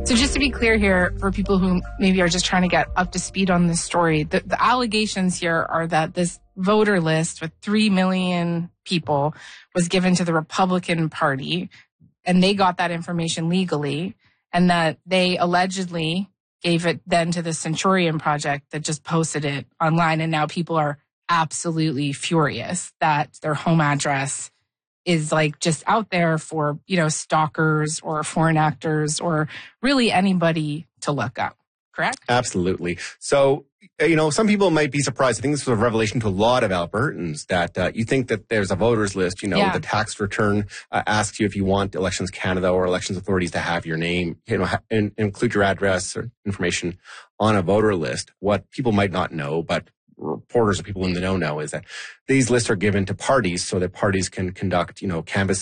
So just to be clear here, for people who maybe are just trying to get up to speed on this story, the allegations here are that this voter list with 3 million people was given to the Republican Party, and they got that information legally, and that they allegedly gave it then to the Centurion Project that just posted it online. And now people are absolutely furious that their home address is like just out there for, stalkers or foreign actors or really anybody to look up. Correct? Absolutely. So, some people might be surprised. I think this was a revelation to a lot of Albertans that you think that there's a voters list, the tax return asks you if you want Elections Canada or elections authorities to have your name, and include your address or information on a voter list. What people might not know, but reporters or people in the know is that these lists are given to parties so that parties can conduct, canvass